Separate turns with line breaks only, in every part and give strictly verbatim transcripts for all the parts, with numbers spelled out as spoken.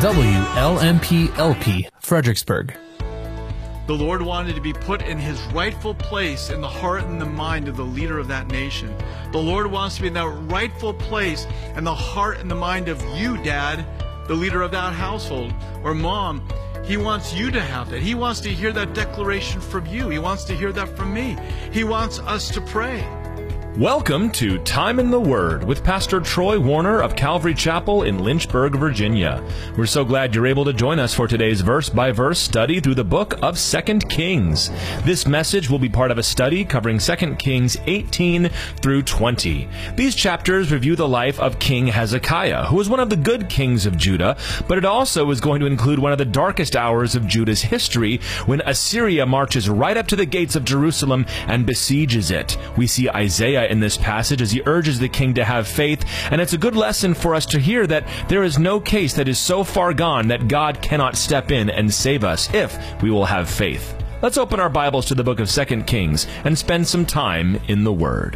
W L M P L P, Fredericksburg.
The Lord wanted to be put in his rightful place in the heart and the mind of the leader of that nation. The Lord wants to be in that rightful place in the heart and the mind of you, Dad, the leader of that household, or Mom. He wants you to have that. He wants to hear that declaration from you. He wants to hear that from me. He wants us to pray.
Welcome to Time in the Word with Pastor Troy Warner of Calvary Chapel in Lynchburg, Virginia. We're so glad you're able to join us for today's verse-by-verse study through the book of Second Kings. This message will be part of a study covering Second Kings eighteen through twenty. These chapters review the life of King Hezekiah, who was one of the good kings of Judah, but it also is going to include one of the darkest hours of Judah's history when Assyria marches right up to the gates of Jerusalem and besieges it. We see Isaiah in this passage as he urges the king to have faith, and it's a good lesson for us to hear that there is no case that is so far gone that God cannot step in and save us if we will have faith. Let's open our Bibles to the book of Second Kings and spend some time in the Word.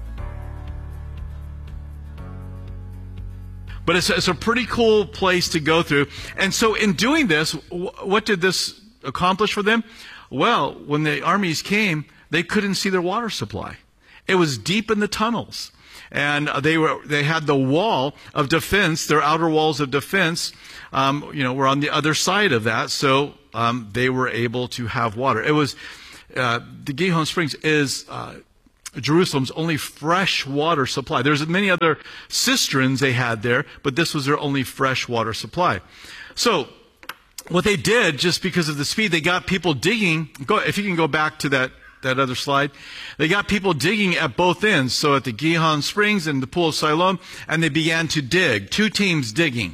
But it's, it's a pretty cool place to go through. And so in doing this, what did this accomplish for them? Well, when the armies came, they couldn't see their water supply. It was deep in the tunnels, and they were they had the wall of defense. Their outer walls of defense, um, you know, were on the other side of that, so um, they were able to have water. It was uh, the Gihon Springs is uh, Jerusalem's only fresh water supply. There's many other cisterns they had there, but this was their only fresh water supply. So what they did, just because of the speed, they got people digging. Go, if you can go back to that. That other slide. They got people digging at both ends, so at the Gihon Springs and the Pool of Siloam, and they began to dig. Two teams digging.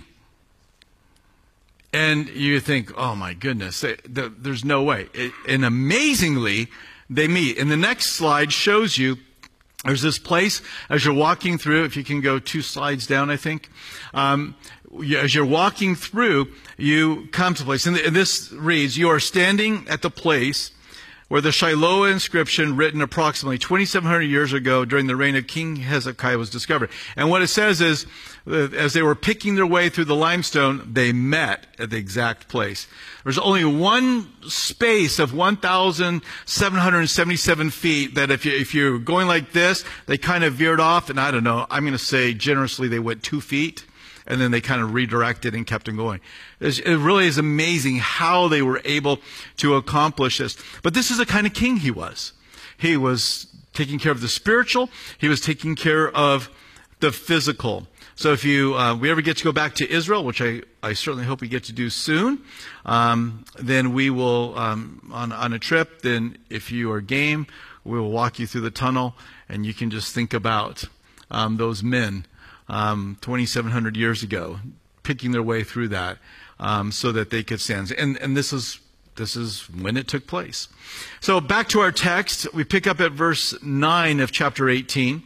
And you think, oh my goodness, they, they, there's no way. It, and amazingly, they meet. And the next slide shows you, there's this place, as you're walking through, if you can go two slides down, I think. Um, as you're walking through, you come to a place. And this reads, you are standing at the place where the Shiloh inscription written approximately twenty-seven hundred years ago during the reign of King Hezekiah was discovered. And what it says is, as they were picking their way through the limestone, they met at the exact place. There's only one space of one thousand seven hundred seventy-seven feet that if, you, if you're going like this, they kind of veered off, and I don't know, I'm going to say generously they went two feet. And then they kind of redirected and kept on going. It really is amazing how they were able to accomplish this. But this is the kind of king he was. He was taking care of the spiritual. He was taking care of the physical. So if you uh, we ever get to go back to Israel, which I, I certainly hope we get to do soon, um, then we will, um, on, on a trip, then if you are game, we will walk you through the tunnel, and you can just think about um, those men Um, twenty-seven hundred years ago, picking their way through that um, so that they could stand. And, and this is this is when it took place. So back to our text, we pick up at verse nine of chapter eighteen.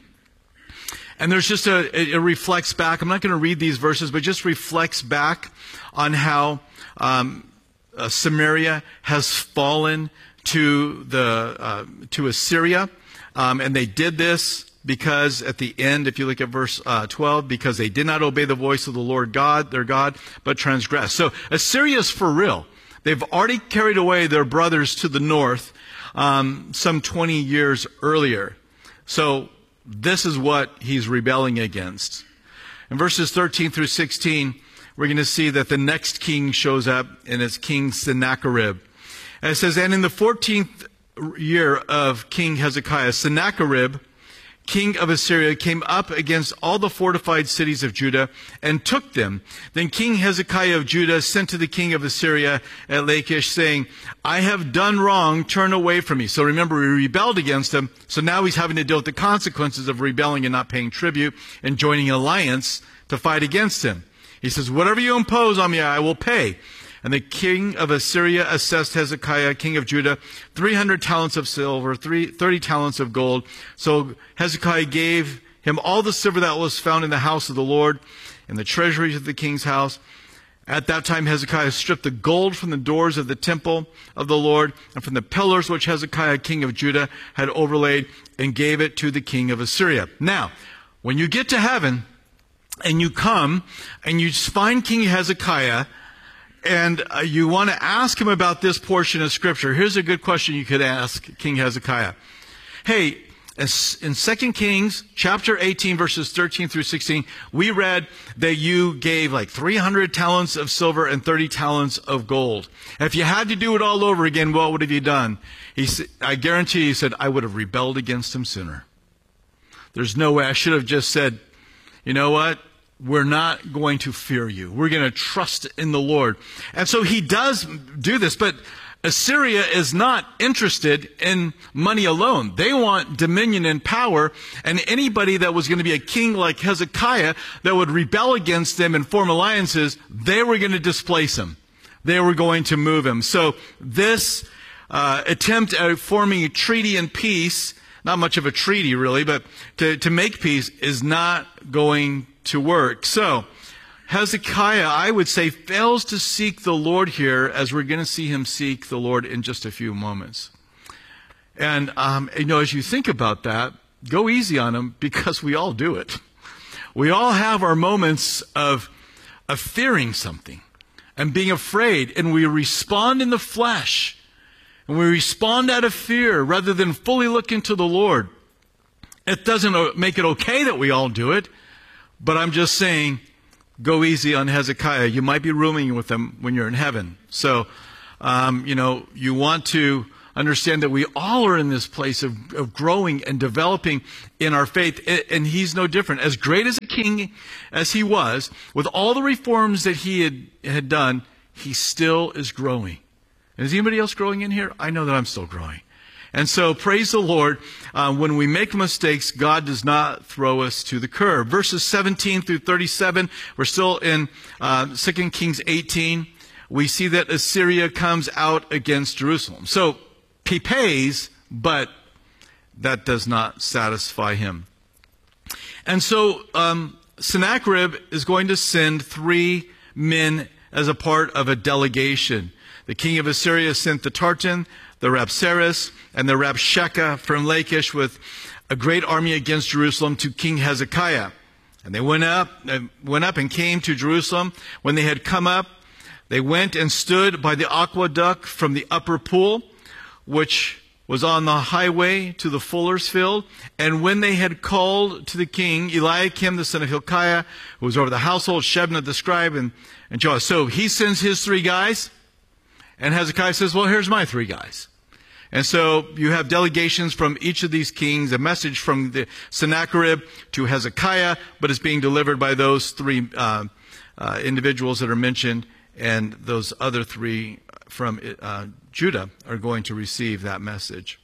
And there's just a, it, it reflects back. I'm not going to read these verses, but just reflects back on how um, uh, Samaria has fallen to the uh, to Assyria, um, and they did this because at the end, if you look at verse uh, twelve, because they did not obey the voice of the Lord God, their God, but transgressed. So Assyria is for real. They've already carried away their brothers to the north um, some twenty years earlier. So this is what he's rebelling against. In verses thirteen through sixteen, we're going to see that the next king shows up, and it's King Sennacherib. And it says, and in the fourteenth year of King Hezekiah, Sennacherib, king of Assyria, came up against all the fortified cities of Judah and took them. Then King Hezekiah of Judah sent to the king of Assyria at Lachish, saying, I have done wrong, turn away from me. So remember, he rebelled against him, so now he's having to deal with the consequences of rebelling and not paying tribute and joining an alliance to fight against him. He says, whatever you impose on me, I will pay. And the king of Assyria assessed Hezekiah, king of Judah, three hundred talents of silver, thirty talents of gold. So Hezekiah gave him all the silver that was found in the house of the Lord, in the treasuries of the king's house. At that time Hezekiah stripped the gold from the doors of the temple of the Lord, and from the pillars which Hezekiah, king of Judah, had overlaid, and gave it to the king of Assyria. Now, when you get to heaven, and you come, and you find King Hezekiah And uh, you want to ask him about this portion of Scripture. Here's a good question you could ask King Hezekiah. Hey, in Second Kings chapter eighteen, verses thirteen through sixteen, we read that you gave like three hundred talents of silver and thirty talents of gold. If you had to do it all over again, what would have you done? He said, I guarantee you, he said, I would have rebelled against him sooner. There's no way. I should have just said, you know what? We're not going to fear you. We're going to trust in the Lord. And so he does do this, but Assyria is not interested in money alone. They want dominion and power, and anybody that was going to be a king like Hezekiah that would rebel against them and form alliances, they were going to displace him. They were going to move him. So this uh, attempt at forming a treaty and peace, not much of a treaty really, but to, to make peace is not going to work. So Hezekiah, I would say, fails to seek the Lord here, as we're going to see him seek the Lord in just a few moments. And, um, you know, as you think about that, go easy on him, because we all do it. We all have our moments of, of fearing something and being afraid, and we respond in the flesh, and we respond out of fear rather than fully look into the Lord. It doesn't make it okay that we all do it, but I'm just saying, go easy on Hezekiah. You might be rooming with him when you're in heaven. So, um, you know, you want to understand that we all are in this place of, of growing and developing in our faith. And he's no different. As great as a king as he was, with all the reforms that he had, had done, he still is growing. And is anybody else growing in here? I know that I'm still growing. And so, praise the Lord, uh, when we make mistakes, God does not throw us to the curb. Verses seventeen through thirty-seven, we're still in uh, Second Kings eighteen. We see that Assyria comes out against Jerusalem. So, he pays, but that does not satisfy him. And so, um, Sennacherib is going to send three men as a part of a delegation. The king of Assyria sent the Tartan, the Rabsaris, and the Rabshakeh from Lachish with a great army against Jerusalem to King Hezekiah. And they went up, uh, went up and came to Jerusalem. When they had come up, they went and stood by the aqueduct from the upper pool, which was on the highway to the fuller's field. And when they had called to the king, Eliakim, the son of Hilkiah, who was over the household, Shebna the scribe, and, and Joash. So he sends his three guys, and Hezekiah says, well, here's my three guys. And so you have delegations from each of these kings, a message from the Sennacherib to Hezekiah, but it's being delivered by those three uh, uh, individuals that are mentioned, and those other three from uh, Judah are going to receive that message.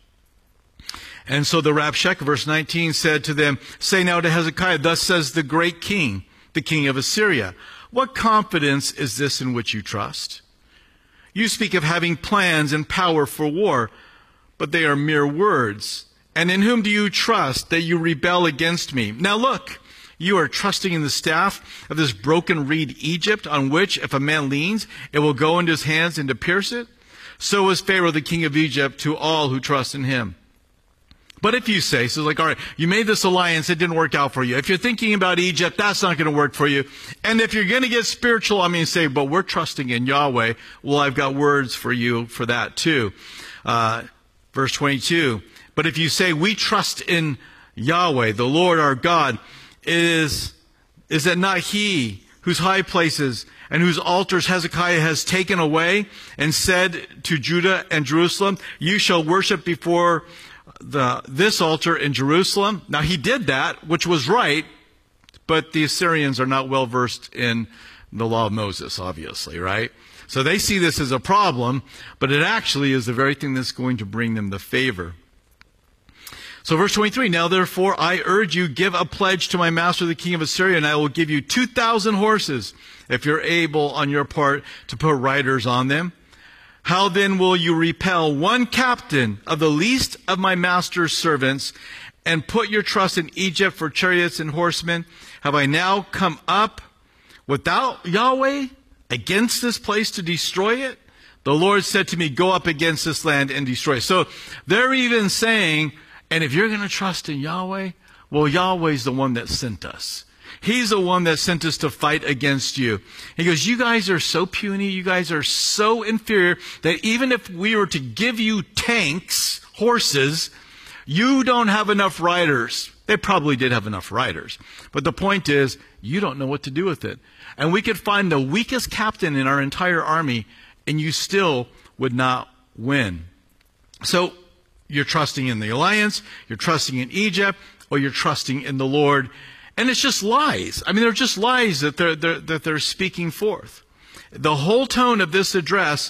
And so the Rabshakeh, verse nineteen, said to them, say now to Hezekiah, thus says the great king, the king of Assyria, what confidence is this in which you trust? You speak of having plans and power for war, but they are mere words. And in whom do you trust that you rebel against me? Now look, you are trusting in the staff of this broken reed Egypt, on which if a man leans, it will go into his hands and to pierce it. So is Pharaoh, the king of Egypt, to all who trust in him. But if you say, so it's like, all right, you made this alliance, it didn't work out for you. If you're thinking about Egypt, that's not going to work for you. And if you're going to get spiritual, I mean, say, but we're trusting in Yahweh. Well, I've got words for you for that too. Uh, verse twenty-two, but if you say, we trust in Yahweh, the Lord our God, is, is that not he whose high places and whose altars Hezekiah has taken away and said to Judah and Jerusalem, you shall worship before the, this altar in Jerusalem? Now he did that, which was right, but the Assyrians are not well versed in the law of Moses, obviously, right? So they see this as a problem, but it actually is the very thing that's going to bring them the favor. So verse twenty-three, now therefore I urge you, give a pledge to my master the king of Assyria, and I will give you two thousand horses, if you're able on your part to put riders on them. How then will you repel one captain of the least of my master's servants, and put your trust in Egypt for chariots and horsemen? Have I now come up without Yahweh against this place to destroy it? The Lord said to me, go up against this land and destroy it. So they're even saying, and if you're going to trust in Yahweh, well, Yahweh's the one that sent us. He's the one that sent us to fight against you. He goes, you guys are so puny, you guys are so inferior that even if we were to give you tanks, horses, you don't have enough riders. They probably did have enough riders. But the point is, you don't know what to do with it. And we could find the weakest captain in our entire army, and you still would not win. So, you're trusting in the alliance, you're trusting in Egypt, or you're trusting in the Lord. And it's just lies. I mean, they're just lies that they're, they're, that they're speaking forth. The whole tone of this address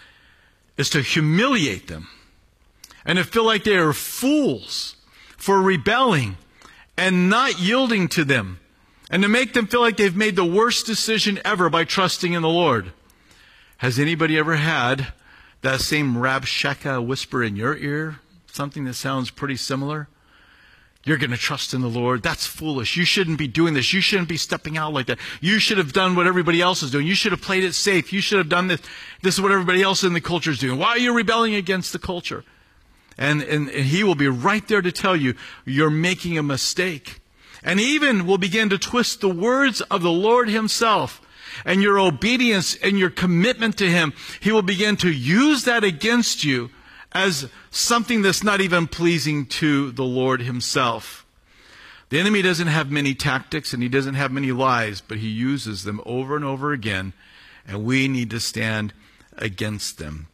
is to humiliate them and to feel like they are fools for rebelling and not yielding to them, and to make them feel like they've made the worst decision ever by trusting in the Lord. Has anybody ever had that same Rabshakeh whisper in your ear? Something that sounds pretty similar? You're going to trust in the Lord. That's foolish. You shouldn't be doing this. You shouldn't be stepping out like that. You should have done what everybody else is doing. You should have played it safe. You should have done this. This is what everybody else in the culture is doing. Why are you rebelling against the culture? And, and, and he will be right there to tell you, you're making a mistake. And even will begin to twist the words of the Lord himself and your obedience and your commitment to him. He will begin to use that against you as something that's not even pleasing to the Lord himself. The enemy doesn't have many tactics and he doesn't have many lies, but he uses them over and over again, and we need to stand against them.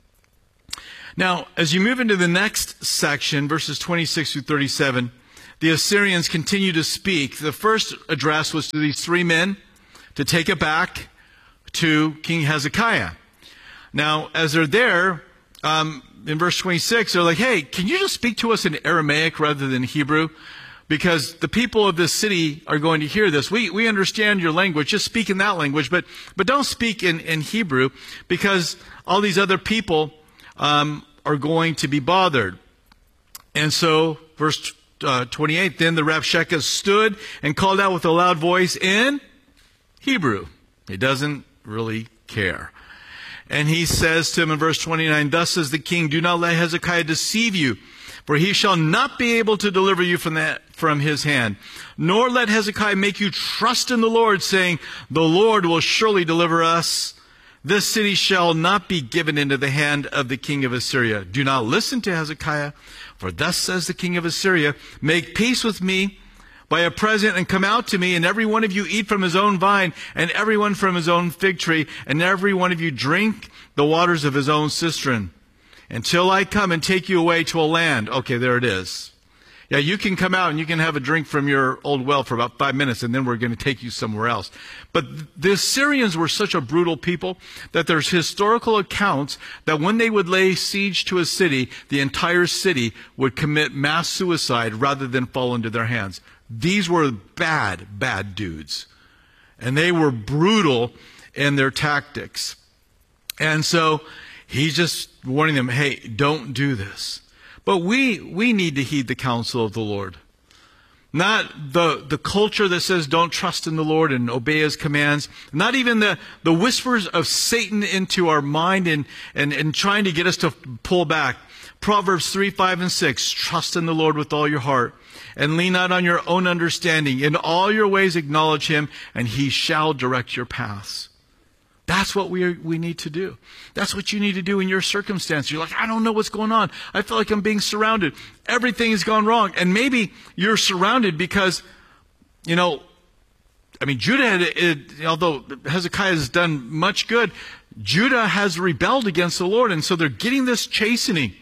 Now, as you move into the next section, verses twenty-six through thirty-seven, the Assyrians continue to speak. The first address was to these three men to take it back to King Hezekiah. Now, as they're there, um, in verse twenty-six, they're like, hey, can you just speak to us in Aramaic rather than Hebrew? Because the people of this city are going to hear this. We we understand your language. Just speak in that language, but but don't speak in, in Hebrew, because all these other people um, are going to be bothered. And so, verse uh, twenty-eight, then the Rabshakeh stood and called out with a loud voice in Hebrew. He doesn't really care. And he says to him in verse twenty-nine, thus says the king, do not let Hezekiah deceive you, for he shall not be able to deliver you from that, from his hand. Nor let Hezekiah make you trust in the Lord, saying, the Lord will surely deliver us. This city shall not be given into the hand of the king of Assyria. Do not listen to Hezekiah, for thus says the king of Assyria, make peace with me by a present, and come out to me, and every one of you eat from his own vine, and every one from his own fig tree, and every one of you drink the waters of his own cistern, until I come and take you away to a land. Okay, there it is. Yeah, you can come out and you can have a drink from your old well for about five minutes, and then we're going to take you somewhere else. But the Assyrians were such a brutal people that there's historical accounts that when they would lay siege to a city, the entire city would commit mass suicide rather than fall into their hands. These were bad, bad dudes. And they were brutal in their tactics. And so he's just warning them, hey, don't do this. But we we need to heed the counsel of the Lord. Not the, the culture that says don't trust in the Lord and obey his commands. Not even the, the whispers of Satan into our mind and, and, and trying to get us to pull back. Proverbs three, five, and six, trust in the Lord with all your heart, and lean not on your own understanding. In all your ways acknowledge him, and he shall direct your paths. That's what we are, we need to do. That's what you need to do in your circumstance. You're like, I don't know what's going on. I feel like I'm being surrounded. Everything has gone wrong. And maybe you're surrounded because, you know, I mean, Judah, had, it, although Hezekiah has done much good, Judah has rebelled against the Lord, and so they're getting this chastening.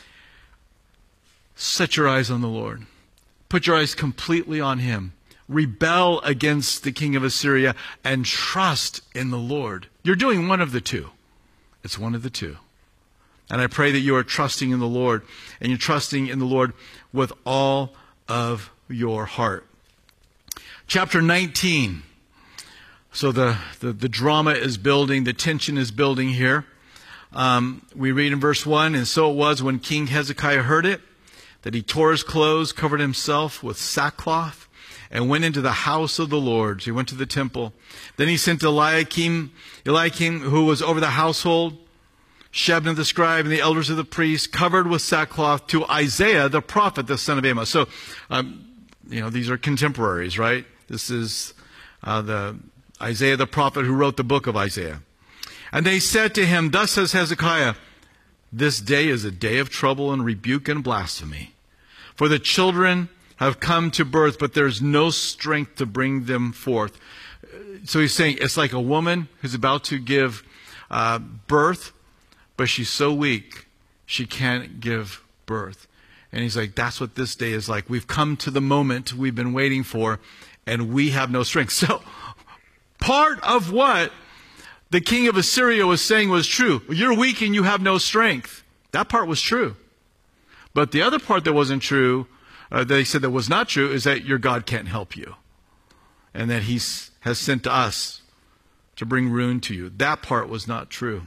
Set your eyes on the Lord. Put your eyes completely on him. Rebel against the king of Assyria and trust in the Lord. You're doing one of the two. It's one of the two. And I pray that you are trusting in the Lord, and you're trusting in the Lord with all of your heart. Chapter nineteen. So the, the, the drama is building, the tension is building here. Um, we read in verse one, and so it was when King Hezekiah heard it, that he tore his clothes, covered himself with sackcloth, and went into the house of the Lord. So he went to the temple. Then he sent Eliakim, Eliakim, who was over the household, Shebna the scribe, and the elders of the priests, covered with sackcloth, to Isaiah the prophet, the son of Amos. So, um, you know, these are contemporaries, right? This is uh, the Isaiah the prophet who wrote the book of Isaiah. And they said to him, thus says Hezekiah, this day is a day of trouble and rebuke and blasphemy. For the children have come to birth, but there's no strength to bring them forth. So he's saying it's like a woman who's about to give uh, birth, but she's so weak, she can't give birth. And he's like, that's what this day is like. We've come to the moment we've been waiting for, and we have no strength. So part of what the king of Assyria was saying was true. You're weak and you have no strength. That part was true. But the other part that wasn't true, uh, that he said that was not true, is that your God can't help you. And that he has sent to us to bring ruin to you. That part was not true.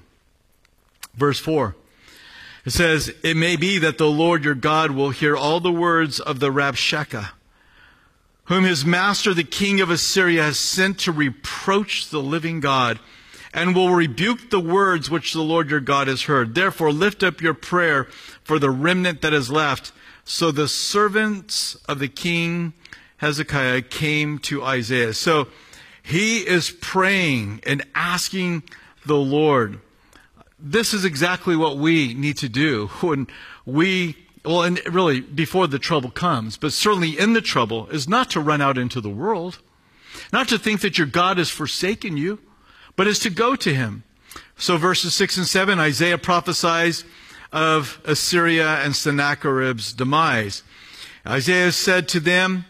Verse four. It says, it may be that the Lord your God will hear all the words of the Rabshakeh, whom his master, the king of Assyria, has sent to reproach the living God, and will rebuke the words which the Lord your God has heard. Therefore, lift up your prayer for the remnant that is left. So the servants of the king Hezekiah came to Isaiah. So he is praying and asking the Lord. This is exactly what we need to do when we, well, and really before the trouble comes, but certainly in the trouble, is not to run out into the world, not to think that your God has forsaken you, but is to go to him. So verses six and seven, Isaiah prophesies of Assyria and Sennacherib's demise. Isaiah said to them,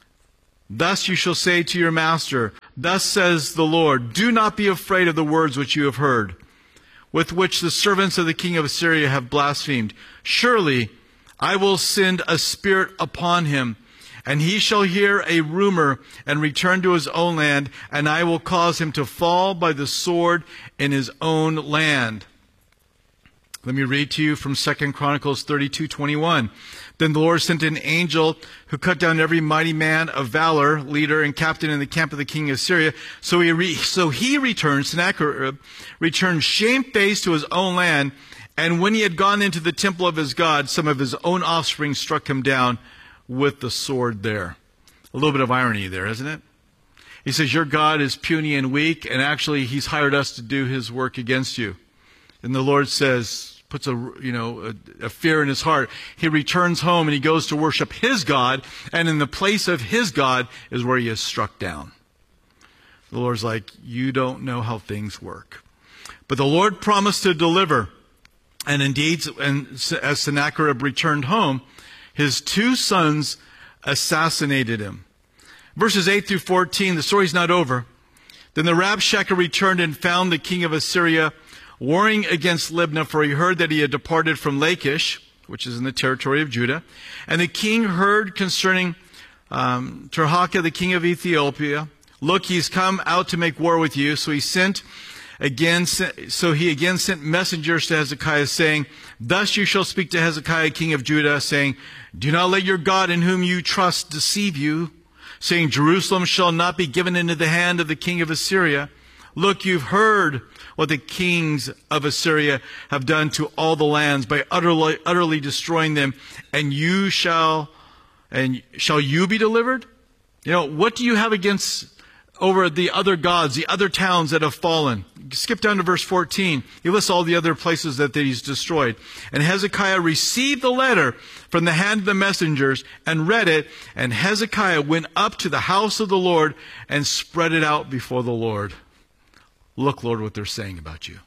thus you shall say to your master, thus says the Lord, do not be afraid of the words which you have heard, with which the servants of the king of Assyria have blasphemed. Surely I will send a spirit upon him, and he shall hear a rumor and return to his own land, and I will cause him to fall by the sword in his own land. Let me read to you from Second Chronicles thirty-two twenty-one. Then the Lord sent an angel who cut down every mighty man of valor, leader, and captain in the camp of the king of Syria. So he, re- so he returned, Sennacherib, returned shamefaced to his own land. And when he had gone into the temple of his God, some of his own offspring struck him down with the sword there. A little bit of irony there, isn't it? He says, your God is puny and weak, and actually he's hired us to do his work against you. And the Lord says, puts a, you know, a, a fear in his heart. He returns home and he goes to worship his God, and in the place of his God is where he is struck down. The Lord's like, you don't know how things work. But the Lord promised to deliver. And indeed, and as Sennacherib returned home, his two sons assassinated him. Verses eight through fourteen, the story's not over. Then the Rabshakeh returned and found the king of Assyria warring against Libnah, for he heard that he had departed from Lachish, which is in the territory of Judah. And the king heard concerning um, Tirhakah, the king of Ethiopia, look, he's come out to make war with you. So he sent again, so he again sent messengers to Hezekiah, saying, thus you shall speak to Hezekiah, king of Judah, saying, do not let your God in whom you trust deceive you, saying, Jerusalem shall not be given into the hand of the king of Assyria. Look, you've heard what the kings of Assyria have done to all the lands by utterly, utterly destroying them, and you shall, and shall you be delivered? You know, what do you have against over the other gods, the other towns that have fallen? Skip down to verse fourteen. He lists all the other places that he's destroyed. And Hezekiah received the letter from the hand of the messengers and read it. And Hezekiah went up to the house of the Lord and spread it out before the Lord. Look, Lord, what they're saying about you.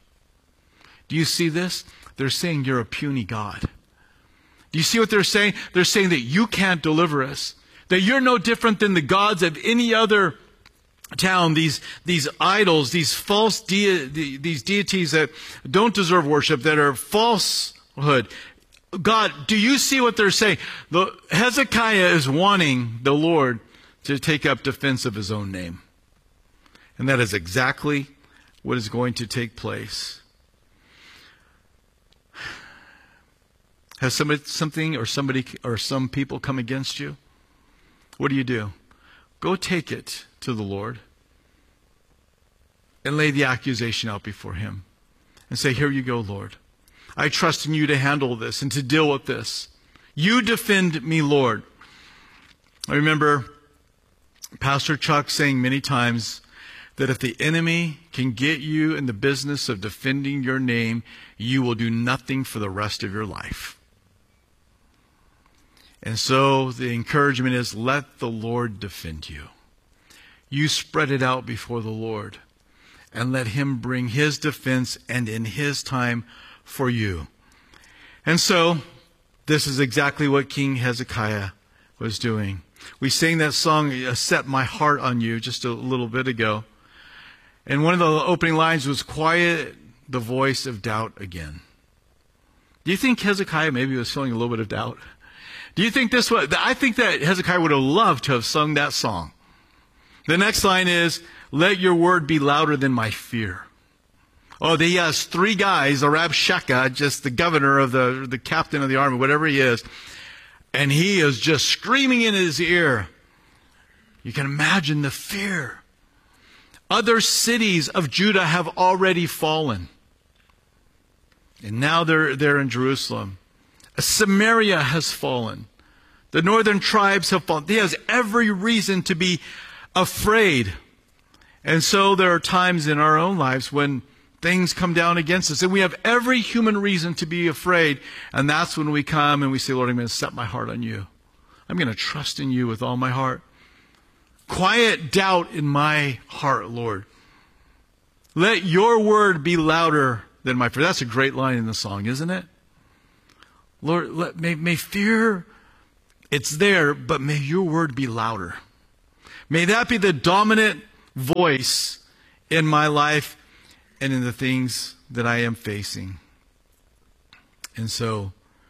Do you see this? They're saying you're a puny God. Do you see what they're saying? They're saying that you can't deliver us. That you're no different than the gods of any other town, these these idols, these false de- these deities that don't deserve worship, that are falsehood. God, do you see what they're saying? The, Hezekiah is wanting the Lord to take up defense of his own name. And that is exactly what is going to take place. Has somebody, something or somebody or some people come against you? What do you do? Go take it to the Lord and lay the accusation out before him and say, here you go, Lord. I trust in you to handle this and to deal with this. You defend me, Lord. I remember Pastor Chuck saying many times that if the enemy can get you in the business of defending your name, you will do nothing for the rest of your life. And so the encouragement is, let the Lord defend you. You spread it out before the Lord and let him bring his defense and in his time for you. And so this is exactly what King Hezekiah was doing. We sang that song, Set My Heart on You, just a little bit ago. And one of the opening lines was, quiet the voice of doubt again. Do you think Hezekiah maybe was feeling a little bit of doubt? Do you think this was, I think that Hezekiah would have loved to have sung that song. The next line is, let your word be louder than my fear. Oh, he has three guys, the Rabshakeh, just the governor of the, the captain of the army, whatever he is. And he is just screaming in his ear. You can imagine the fear. Other cities of Judah have already fallen. And now they're, they're in Jerusalem. Samaria has fallen. The northern tribes have fallen. He has every reason to be afraid. And so there are times in our own lives when things come down against us. And we have every human reason to be afraid. And that's when we come and we say, Lord, I'm going to set my heart on you. I'm going to trust in you with all my heart. Quiet doubt in my heart, Lord. Let your word be louder than my fear. That's a great line in the song, isn't it? Lord, let, may, may fear, it's there, but may your word be louder. May that be the dominant voice in my life and in the things that I am facing. And so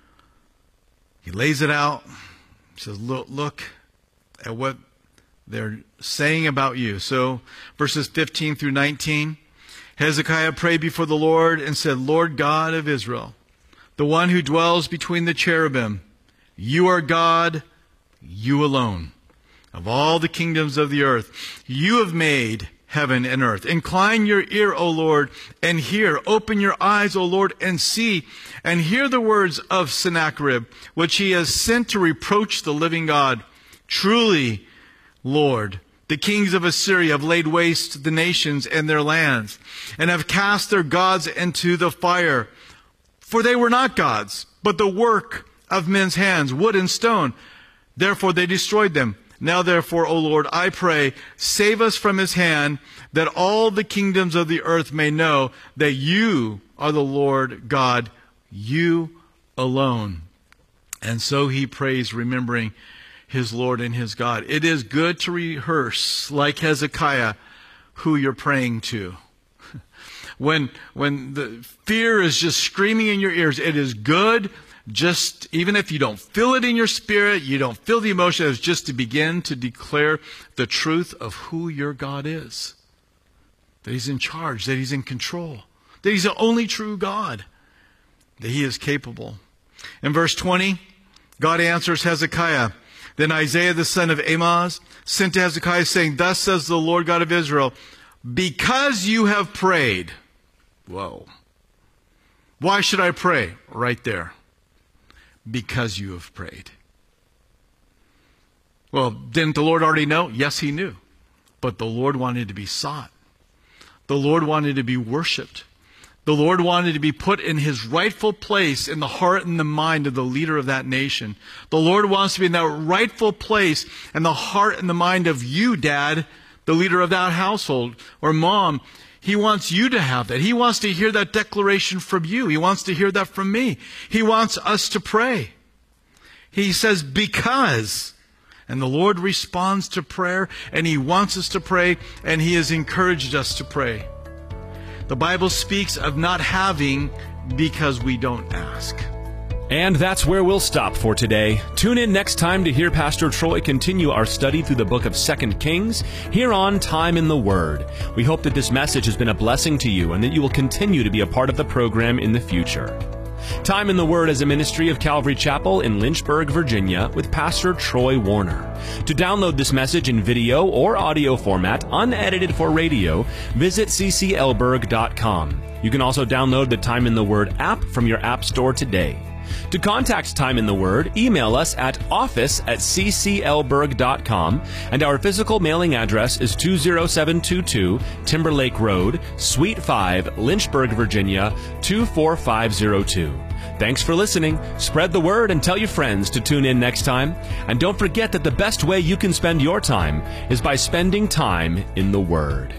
he lays it out. He says, look, look at what they're saying about you. So verses fifteen through nineteen, Hezekiah prayed before the Lord and said, Lord God of Israel, the one who dwells between the cherubim, you are God, you alone. Of all the kingdoms of the earth, you have made heaven and earth. Incline your ear, O Lord, and hear. Open your eyes, O Lord, and see. And hear the words of Sennacherib, which he has sent to reproach the living God. Truly, Lord, the kings of Assyria have laid waste the nations and their lands, and have cast their gods into the fire. For they were not gods, but the work of men's hands, wood and stone. Therefore they destroyed them. Now therefore, O Lord, I pray, save us from his hand, that all the kingdoms of the earth may know that you are the Lord God, you alone. And so he prays, remembering his Lord and his God. It is good to rehearse, like Hezekiah, who you're praying to. When, when the fear is just screaming in your ears, it is good, just even if you don't feel it in your spirit, you don't feel the emotion, it's just to begin to declare the truth of who your God is. That he's in charge, that he's in control, that he's the only true God, that he is capable. In verse twenty, God answers Hezekiah. Then Isaiah the son of Amoz sent to Hezekiah, saying, Thus says the Lord God of Israel, because you have prayed. Whoa. Why should I pray? Right there. Because you have prayed. Well, didn't the Lord already know? Yes, he knew. But the Lord wanted to be sought. The Lord wanted to be worshiped. The Lord wanted to be put in his rightful place in the heart and the mind of the leader of that nation. The Lord wants to be in that rightful place in the heart and the mind of you, Dad, the leader of that household, or Mom. He wants you to have that. He wants to hear that declaration from you. He wants to hear that from me. He wants us to pray. He says, because. And the Lord responds to prayer, and he wants us to pray, and he has encouraged us to pray. The Bible speaks of not having because we don't ask.
And that's where we'll stop for today. Tune in next time to hear Pastor Troy continue our study through the book of Second Kings here on Time in the Word. We hope that this message has been a blessing to you and that you will continue to be a part of the program in the future. Time in the Word is a ministry of Calvary Chapel in Lynchburg, Virginia, with Pastor Troy Warner. To download this message in video or audio format, unedited for radio, visit c c elberg dot com. You can also download the Time in the Word app from your app store today. To contact Time in the Word, email us at office at c c l berg dot com, and our physical mailing address is two zero seven two two Timberlake Road, Suite five, Lynchburg, Virginia, two four five zero two. Thanks for listening. Spread the word and tell your friends to tune in next time. And don't forget that the best way you can spend your time is by spending time in the Word.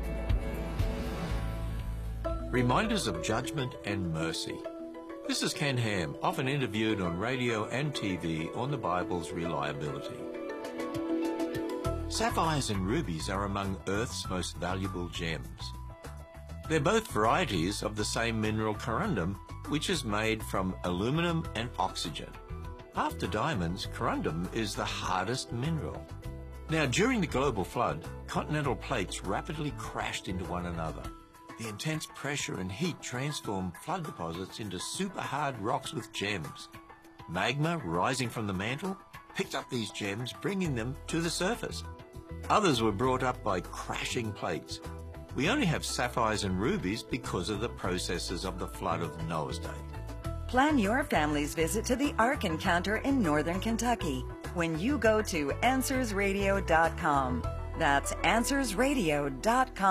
Reminders of Judgment and Mercy. This is Ken Ham, often interviewed on radio and T V on the Bible's reliability. Sapphires and rubies are among Earth's most valuable gems. They're both varieties of the same mineral corundum, which is made from aluminum and oxygen. After diamonds, corundum is the hardest mineral. Now, during the global flood, continental plates rapidly crashed into one another. The intense pressure and heat transformed flood deposits into super hard rocks with gems. Magma rising from the mantle picked up these gems, bringing them to the surface. Others were brought up by crashing plates. We only have sapphires and rubies because of the processes of the flood of Noah's day.
Plan your family's visit to the Ark Encounter in northern Kentucky when you go to answers radio dot com. That's answers radio dot com.